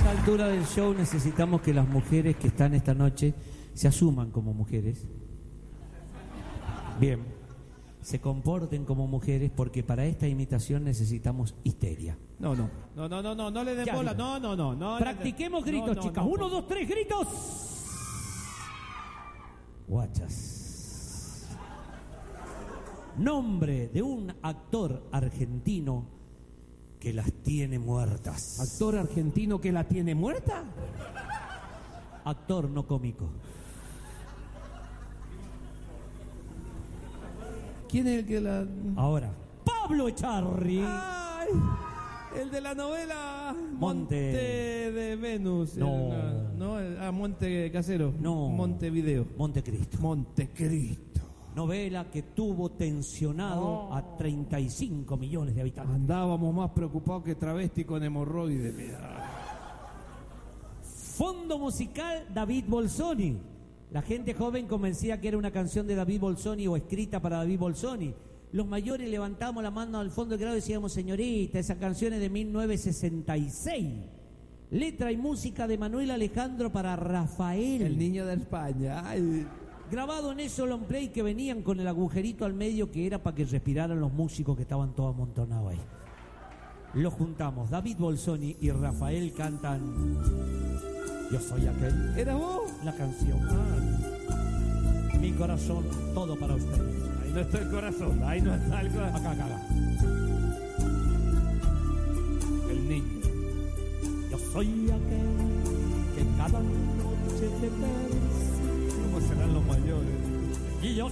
esta altura del show necesitamos que las mujeres que están esta noche se asuman como mujeres. Bien. Se comporten como mujeres porque para esta imitación necesitamos histeria. No le den bola. No. Practiquemos gritos, chicas. 1, 2, 3, gritos. Guachas. Nombre de un actor argentino que las tiene muertas. ¿Actor argentino que la tiene muerta? Actor no cómico. ¿Quién es el que la...? Ahora, Pablo Echarri. ¡Ay! El de la novela Monte de Venus. No. Monte Casero. No. Montevideo. Montecristo. Montecristo. Novela que tuvo tensionado a 35 millones de habitantes. Andábamos más preocupados que travesti con hemorroides. Fondo musical David Bolsoni. La gente joven convencía que era una canción de David Bolsoni o escrita para David Bolsoni. Los mayores levantábamos la mano al fondo del grado y decíamos, señorita, esa canción es de 1966. Letra y música de Manuel Alejandro para Rafael. El niño de España. Ay. Grabado en esos long play que venían con el agujerito al medio que era para que respiraran los músicos que estaban todos amontonados ahí. Los juntamos. David Bolsoni y Rafael cantan Yo soy aquel. ¿Era vos? La canción. Mi corazón, todo para ustedes. Ahí no está el corazón, ahí no está el corazón. Acá. El niño. Yo soy aquel que cada noche te persigue. ¿Cómo serán los mayores? Y yo